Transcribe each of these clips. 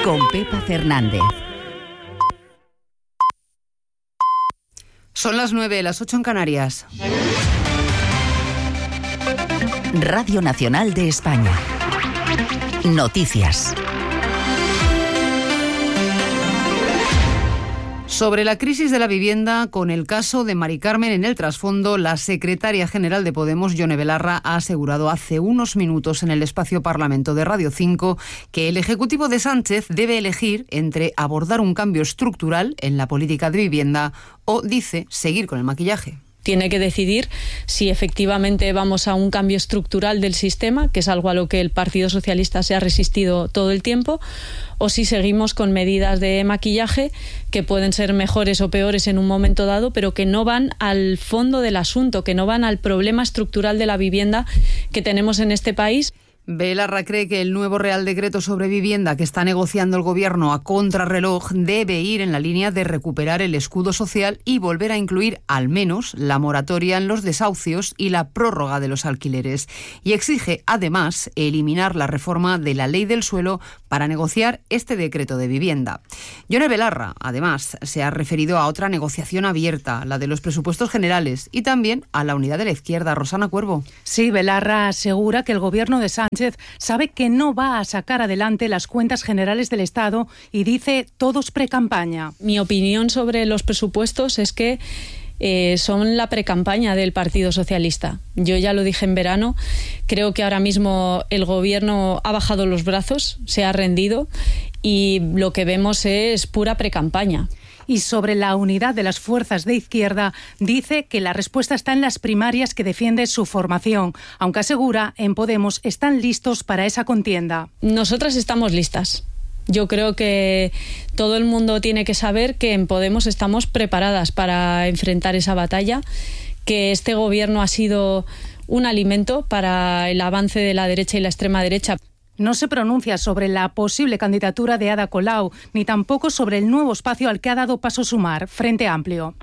con Pepa Fernández. Son las 9, las 8 en Canarias. Radio Nacional de España. Noticias. Sobre la crisis de la vivienda, con el caso de Mari Carmen en el trasfondo, la secretaria general de Podemos, Yone Belarra, ha asegurado hace unos minutos en el espacio Parlamento de Radio 5 que el Ejecutivo de Sánchez debe elegir entre abordar un cambio estructural en la política de vivienda o, dice, seguir con el maquillaje. Tiene que decidir si efectivamente vamos a un cambio estructural del sistema, que es algo a lo que el Partido Socialista se ha resistido todo el tiempo, o si seguimos con medidas de maquillaje que pueden ser mejores o peores en un momento dado, pero que no van al fondo del asunto, que no van al problema estructural de la vivienda que tenemos en este país. Belarra cree que el nuevo Real Decreto sobre vivienda que está negociando el Gobierno a contrarreloj debe ir en la línea de recuperar el escudo social y volver a incluir al menos la moratoria en los desahucios y la prórroga de los alquileres. Y exige, además, eliminar la reforma de la Ley del Suelo para negociar este decreto de vivienda. Yone Belarra, además, se ha referido a otra negociación abierta, la de los presupuestos generales, y también a la unidad de la izquierda. Rosana Cuervo. Sí, Belarra asegura que el Gobierno de Sánchez sabe que no va a sacar adelante las cuentas generales del Estado y dice todos precampaña. Mi opinión sobre los presupuestos es que son la precampaña del Partido Socialista. Yo ya lo dije en verano, creo que ahora mismo el Gobierno ha bajado los brazos, se ha rendido y lo que vemos es pura precampaña. Y sobre la unidad de las fuerzas de izquierda, dice que la respuesta está en las primarias que defiende su formación, aunque asegura en Podemos están listos para esa contienda. Nosotras estamos listas. Yo creo que todo el mundo tiene que saber que en Podemos estamos preparadas para enfrentar esa batalla, que este gobierno ha sido un alimento para el avance de la derecha y la extrema derecha. No se pronuncia sobre la posible candidatura de Ada Colau, ni tampoco sobre el nuevo espacio al que ha dado paso Sumar, Frente Amplio.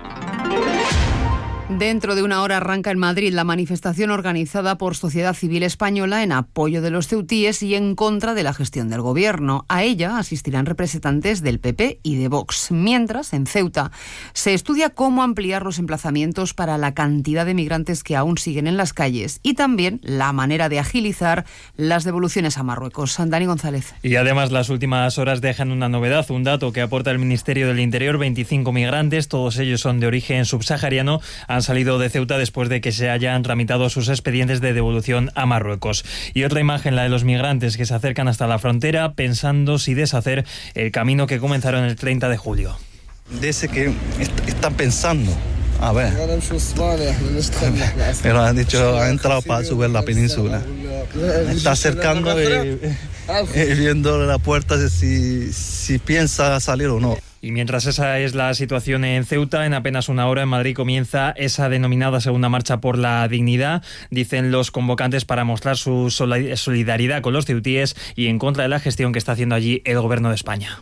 Dentro de una hora arranca en Madrid la manifestación organizada por Sociedad Civil Española en apoyo de los ceutíes y en contra de la gestión del Gobierno. A ella asistirán representantes del PP y de Vox. Mientras, en Ceuta, se estudia cómo ampliar los emplazamientos para la cantidad de migrantes que aún siguen en las calles y también la manera de agilizar las devoluciones a Marruecos. Dani González. Y además las últimas horas dejan una novedad, un dato que aporta el Ministerio del Interior: 25 migrantes, todos ellos son de origen subsahariano, han salido de Ceuta después de que se hayan tramitado sus expedientes de devolución a Marruecos. Y otra imagen, la de los migrantes que se acercan hasta la frontera pensando si deshacer el camino que comenzaron el 30 de julio. Dice que están pensando, a ver, pero han dicho, ha entrado para subir la península. Está acercando y viendo la puerta si piensa salir o no. Y mientras esa es la situación en Ceuta, en apenas una hora en Madrid comienza esa denominada Segunda Marcha por la Dignidad, dicen los convocantes, para mostrar su solidaridad con los ceutíes y en contra de la gestión que está haciendo allí el Gobierno de España.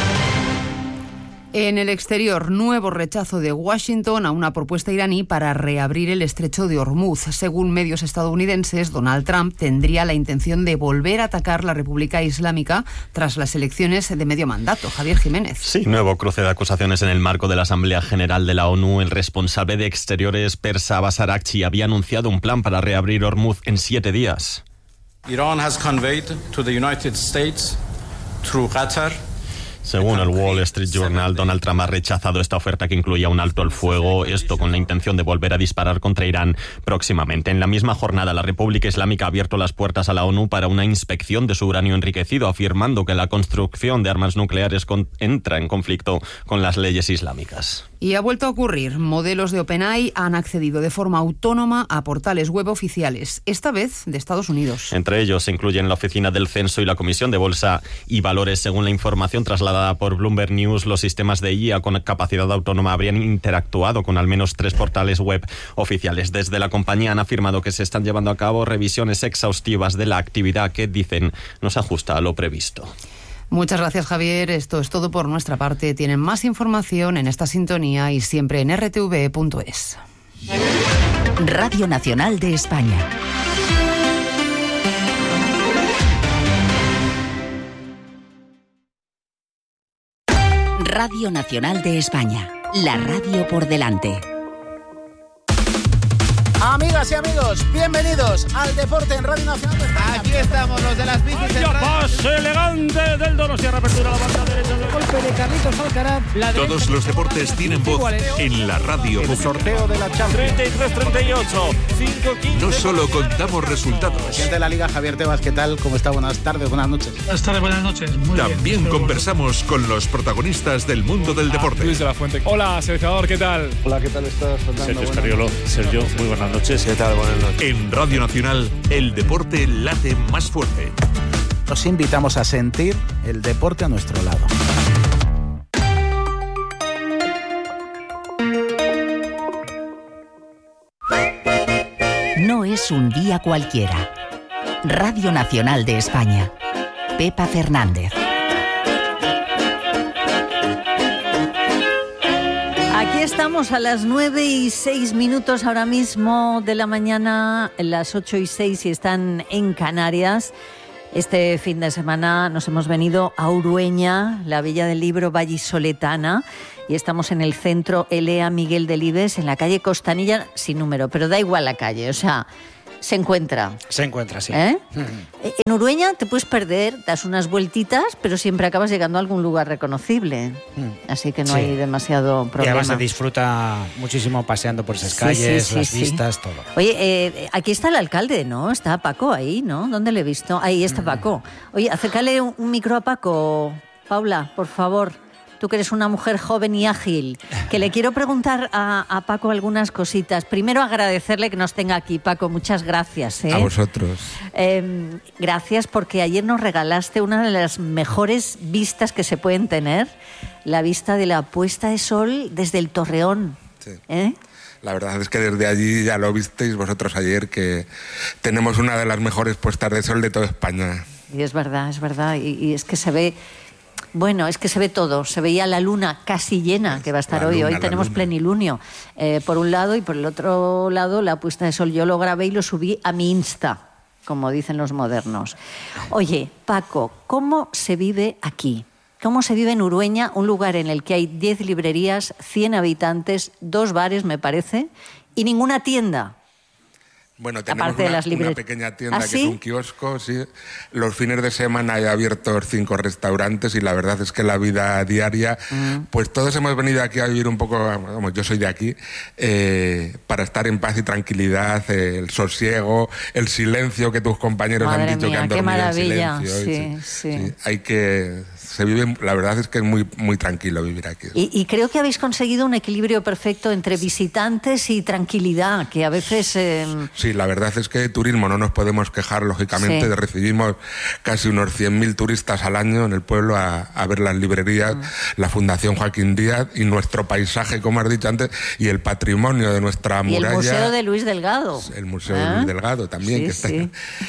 En el exterior, nuevo rechazo de Washington a una propuesta iraní para reabrir el estrecho de Hormuz. Según medios estadounidenses, Donald Trump tendría la intención de volver a atacar la República Islámica tras las elecciones de medio mandato. Javier Jiménez. Sí, nuevo cruce de acusaciones en el marco de la Asamblea General de la ONU. El responsable de Exteriores persa Abbas Araghchi había anunciado un plan para reabrir Hormuz en 7 días. Iran has conveyed to the United States through Qatar. Según el Wall Street Journal, Donald Trump ha rechazado esta oferta que incluía un alto el fuego, esto con la intención de volver a disparar contra Irán próximamente. En la misma jornada, la República Islámica ha abierto las puertas a la ONU para una inspección de su uranio enriquecido, afirmando que la construcción de armas nucleares entra en conflicto con las leyes islámicas. Y ha vuelto a ocurrir. Modelos de OpenAI han accedido de forma autónoma a portales web oficiales, esta vez de Estados Unidos. Entre ellos se incluyen la Oficina del Censo y la Comisión de Bolsa y Valores. Según la información trasladada por Bloomberg News, los sistemas de IA con capacidad autónoma habrían interactuado con al menos 3 portales web oficiales. Desde la compañía han afirmado que se están llevando a cabo revisiones exhaustivas de la actividad que, dicen, no se ajusta a lo previsto. Muchas gracias, Javier. Esto es todo por nuestra parte. Tienen más información en esta sintonía y siempre en rtv.es. Radio Nacional de España. Radio Nacional de España, la radio por delante. Amigas y amigos, bienvenidos al Deporte en Radio Nacional de España. Aquí estamos, los de las bicis. Pase elegante del Donostia, reapertura a la banda derecha del golpe de Carlitos Alcaraz. Todos los deportes tienen voz en la radio. El sorteo de la Champions. 33-38, 5-15. No solo contamos resultados. Presidente de la Liga, Javier Tebas, ¿qué tal? ¿Cómo está? Buenas tardes, buenas noches. Buenas tardes, buenas noches. Muy También bien. Conversamos con los protagonistas del mundo del deporte. Luis de la Fuente. Hola, seleccionador, ¿qué tal? Hola, ¿qué tal estás, Fernando? Sergio Escariolo. Sergio, muy buenas noches. ¿Qué tal? Buenas noches. En Radio Nacional, el deporte late más fuerte. Nos invitamos a sentir el deporte a nuestro lado. No es un día cualquiera. Radio Nacional de España. Pepa Fernández. Aquí estamos a las 9:06 ahora mismo de la mañana, las 8:06 si están en Canarias. Este fin de semana nos hemos venido a Urueña, la Villa del Libro vallisoletana, y estamos en el centro Elea Miguel Delibes, en la calle Costanilla, sin número, pero da igual la calle, o sea, se encuentra. Se encuentra, sí. En Urueña te puedes perder, das unas vueltitas, pero siempre acabas llegando a algún lugar reconocible. Así que no hay demasiado problema. Y además se disfruta muchísimo paseando por esas calles, las vistas, todo. Oye, aquí está el alcalde, ¿no? Está Paco ahí, ¿no? ¿Dónde le he visto? Ahí está Paco. Oye, acércale un micro a Paco. Paula, por favor. Tú que eres una mujer joven y ágil, que le quiero preguntar a Paco algunas cositas. Primero agradecerle que nos tenga aquí, Paco, muchas gracias. A vosotros. Gracias porque ayer nos regalaste una de las mejores vistas que se pueden tener, la vista de la puesta de sol desde el Torreón. Sí. La verdad es que desde allí ya lo visteis vosotros ayer, que tenemos una de las mejores puestas de sol de toda España. Y es verdad, y es que se ve... Bueno, es que se ve todo. Se veía la luna casi llena, que va a estar hoy. Hoy tenemos plenilunio, por un lado, y por el otro lado la puesta de sol. Yo lo grabé y lo subí a mi Insta, como dicen los modernos. Oye, Paco, ¿cómo se vive aquí? ¿Cómo se vive en Urueña, un lugar en el que hay 10 librerías, 100 habitantes, 2 bares, me parece, y ninguna tienda? Bueno, tenemos una pequeña tienda que es un kiosco, sí. Los fines de semana hay abiertos 5 restaurantes y la verdad es que la vida diaria, pues todos hemos venido aquí a vivir un poco, vamos, yo soy de aquí, para estar en paz y tranquilidad, el sosiego, el silencio que tus compañeros han dicho que han dormido en silencio. Sí. Hay que... Se vive, la verdad es que es muy, muy tranquilo vivir aquí. Y creo que habéis conseguido un equilibrio perfecto entre visitantes y tranquilidad, que a veces... Sí, la verdad es que de turismo no nos podemos quejar, lógicamente. Recibimos casi unos 100.000 turistas al año en el pueblo a ver las librerías, la Fundación Joaquín Díaz y nuestro paisaje, como has dicho antes, y el patrimonio de nuestra muralla. Y el Museo de Luis Delgado. El Museo de Luis Delgado también, que está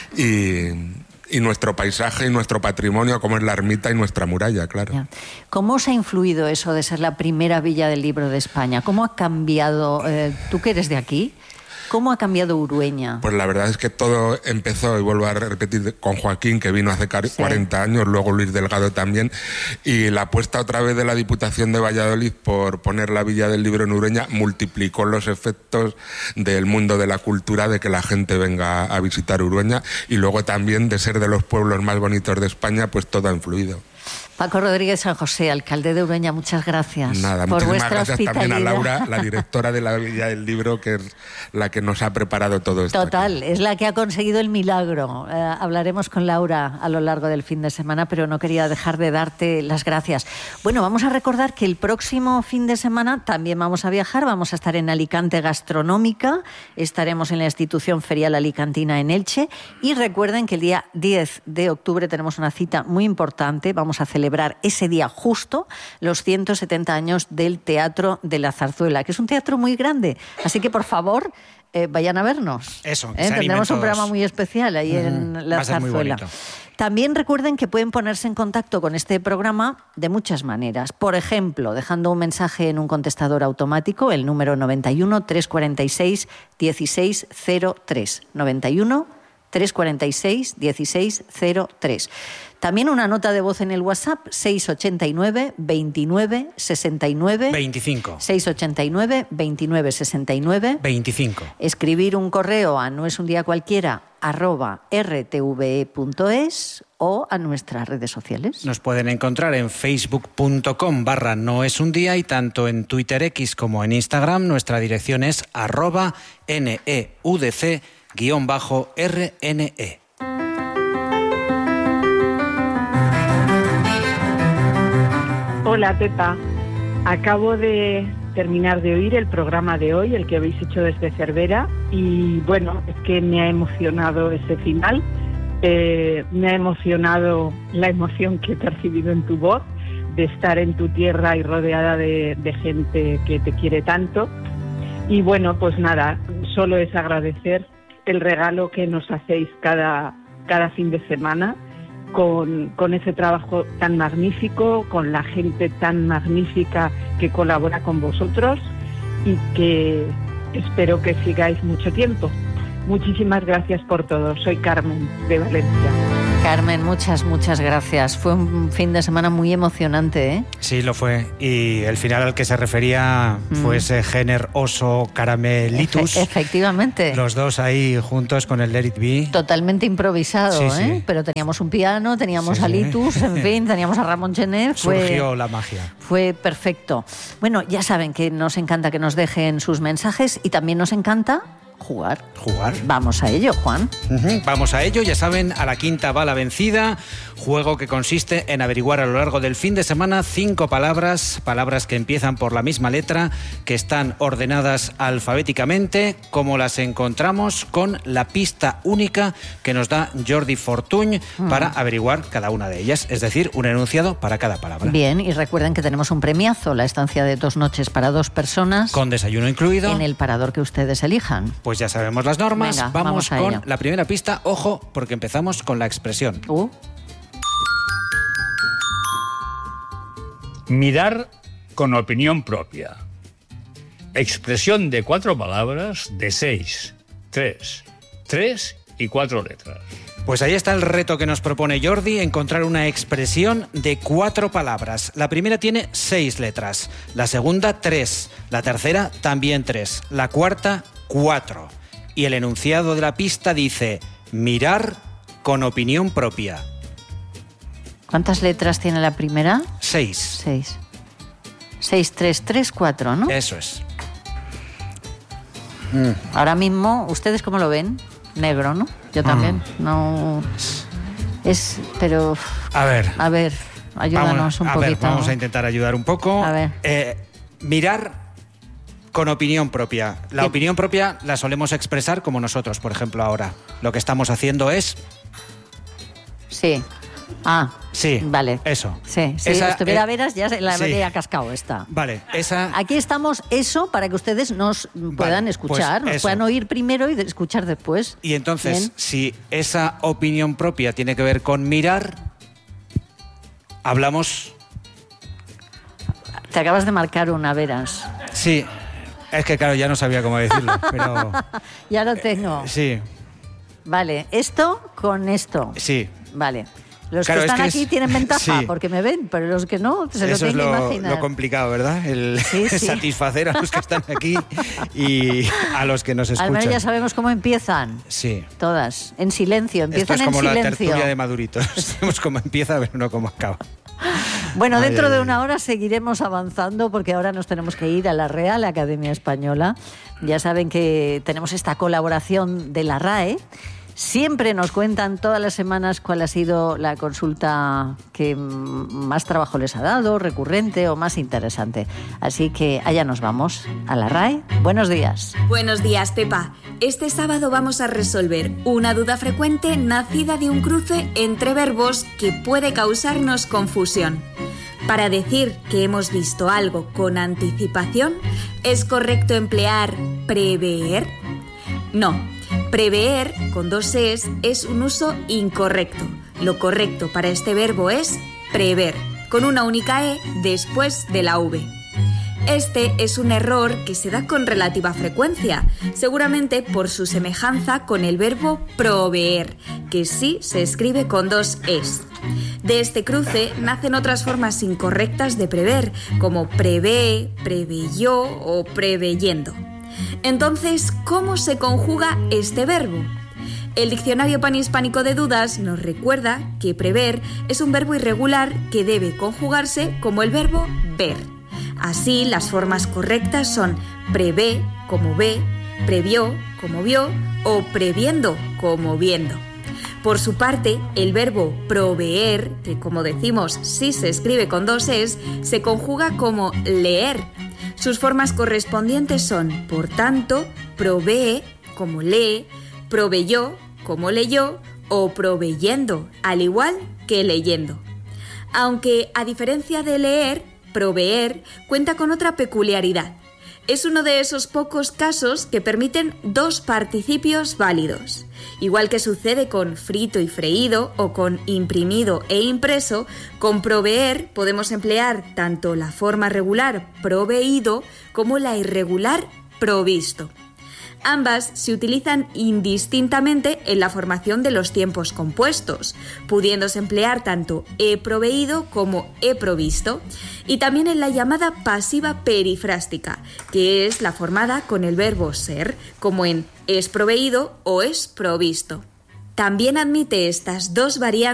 y nuestro paisaje y nuestro patrimonio, como es la ermita y nuestra muralla, claro. ¿Cómo os ha influido eso de ser la primera villa del libro de España? ¿Cómo ha cambiado, tú que eres de aquí, cómo ha cambiado Urueña? Pues la verdad es que todo empezó, y vuelvo a repetir, con Joaquín, que vino hace 40 años, luego Luis Delgado también, y la apuesta otra vez de la Diputación de Valladolid por poner la Villa del Libro en Urueña multiplicó los efectos del mundo de la cultura, de que la gente venga a visitar Urueña, y luego también de ser de los pueblos más bonitos de España, pues todo ha influido. Paco Rodríguez San José, alcalde de Urueña, muchas gracias. Nada, por muchísimas vuestra gracias también a hospitalidad. Laura, la directora de la Villa del Libro, que es la que nos ha preparado todo esto. Total, es la que ha conseguido el milagro. Hablaremos con Laura a lo largo del fin de semana, pero no quería dejar de darte las gracias. Bueno, vamos a recordar que el próximo fin de semana también vamos a viajar, vamos a estar en Alicante Gastronómica, estaremos en la institución ferial alicantina en Elche, y recuerden que el día 10 de octubre tenemos una cita muy importante, vamos a celebrar ese día justo los 170 años del Teatro de la Zarzuela, que es un teatro muy grande, así que por favor vayan a vernos. Eso, tendremos un programa muy especial ahí en la Zarzuela. También recuerden que pueden ponerse en contacto con este programa de muchas maneras. Por ejemplo, dejando un mensaje en un contestador automático, el número 91 346 1603. 91 346 1603. También una nota de voz en el WhatsApp, 689 29 69 25. 689 29 69 25. Escribir un correo a noesundiacualquiera@rtve.es o a nuestras redes sociales. Nos pueden encontrar en facebook.com/noesundía y tanto en Twitter X como en Instagram nuestra dirección es @neudc_RNE. Hola, Pepa. Acabo de terminar de oír el programa de hoy, el que habéis hecho desde Cervera, y bueno, es que me ha emocionado ese final. Me ha emocionado la emoción que he percibido en tu voz, de estar en tu tierra y rodeada de gente que te quiere tanto. Y bueno, pues nada, solo es agradecer el regalo que nos hacéis cada fin de semana, con ese trabajo tan magnífico, con la gente tan magnífica que colabora con vosotros y que espero que sigáis mucho tiempo. Muchísimas gracias por todo. Soy Carmen, de Valencia. Carmen, muchas gracias. Fue un fin de semana muy emocionante, ¿eh? Sí, lo fue. Y el final al que se refería fue ese Jenner Oso Caramelitus. Efectivamente. Los dos ahí juntos con el Let It Be. Totalmente improvisado, sí, ¿eh? Sí. Pero teníamos un piano, teníamos a Litus, en fin, teníamos a Ramón Gené. Surgió la magia. Fue perfecto. Bueno, ya saben que nos encanta que nos dejen sus mensajes y también nos encanta jugar. Vamos a ello, Juan. Vamos a ello, ya saben, a la quinta va la vencida. Juego que consiste en averiguar a lo largo del fin de semana 5 palabras que empiezan por la misma letra, que están ordenadas alfabéticamente, como las encontramos, con la pista única que nos da Jordi Fortuny para averiguar cada una de ellas, es decir, un enunciado para cada palabra. Bien, y recuerden que tenemos un premiazo, la estancia de 2 noches para 2 personas. Con desayuno incluido. En el parador que ustedes elijan. Pues ya sabemos las normas. Venga, vamos con ello. la primera pista. Ojo, porque empezamos con la expresión. Mirar con opinión propia. Expresión de 4 palabras de 6, 3 y 4 letras. Pues ahí está el reto que nos propone Jordi, encontrar una expresión de 4 palabras. La primera tiene 6 letras, la segunda 3, la tercera también 3, la cuarta 4. Y el enunciado de la pista dice: mirar con opinión propia. ¿Cuántas letras tiene la primera? 6. 6, 3, 3, 4, ¿no? Eso es. Ahora mismo, ¿ustedes cómo lo ven? Negro, ¿no? Yo también. No. Pero. A ver, ayúdanos un poquito. Vamos a intentar ayudar un poco. A ver. Mirar con opinión propia. La opinión propia la solemos expresar como nosotros, por ejemplo, ahora. Lo que estamos haciendo es... Sí. Sí. Vale. Eso. Sí. Si estuviera veras, ya se la habría cascado esta. Vale, esa... Aquí estamos, eso, para que ustedes nos puedan escuchar, pues nos puedan oír primero y escuchar después. Y entonces, Bien. si esa opinión propia tiene que ver con mirar, hablamos... Te acabas de marcar una, veras. Sí. Es que, claro, ya no sabía cómo decirlo, pero... Ya lo tengo. Sí. Vale, esto con esto. Sí. Vale. Los Claro, que están es que aquí tienen ventaja sí. porque me ven, pero los que no se lo Eso tienen es que imaginar. lo complicado, ¿verdad? Sí. Satisfacer a los que están aquí y a los que nos escuchan. Al menos ya sabemos cómo empiezan. Sí. Todas. En silencio. Empiezan Esto es como en la silencio. tertulia de Madurito. Sabemos cómo empieza, pero no cómo acaba. Bueno, dentro de una hora seguiremos avanzando porque ahora nos tenemos que ir a la Real Academia Española. Ya saben que tenemos esta colaboración de la RAE. Siempre nos cuentan todas las semanas cuál ha sido la consulta que más trabajo les ha dado, recurrente o más interesante. Así que allá nos vamos, a la RAE. Buenos días. Buenos días, Pepa. Este sábado vamos a resolver una duda frecuente nacida de un cruce entre verbos que puede causarnos confusión. Para decir que hemos visto algo con anticipación, ¿es correcto emplear prever? No. Prever, con 2 es un uso incorrecto. Lo correcto para este verbo es prever, con una única E después de la V. Este es un error que se da con relativa frecuencia, seguramente por su semejanza con el verbo proveer, que sí se escribe con 2 es. De este cruce nacen otras formas incorrectas de prever, como prevé, preveyó o preveyendo. Entonces, ¿cómo se conjuga este verbo? El Diccionario Panhispánico de Dudas nos recuerda que prever es un verbo irregular que debe conjugarse como el verbo ver. Así, las formas correctas son prevé, como ve, previó, como vio, o previendo, como viendo. Por su parte, el verbo proveer, que como decimos sí se escribe con 2 es, se conjuga como leer. Sus formas correspondientes son, por tanto, provee, como lee, proveyó, como leyó, o proveyendo, al igual que leyendo. Aunque, a diferencia de leer, proveer cuenta con otra peculiaridad. Es uno de esos pocos casos que permiten 2 participios válidos. Igual que sucede con frito y freído o con imprimido e impreso, con proveer podemos emplear tanto la forma regular proveído como la irregular provisto. Ambas se utilizan indistintamente en la formación de los tiempos compuestos, pudiéndose emplear tanto he proveído como he provisto, y también en la llamada pasiva perifrástica, que es la formada con el verbo ser, como en es proveído o es provisto. También admite estas 2 variantes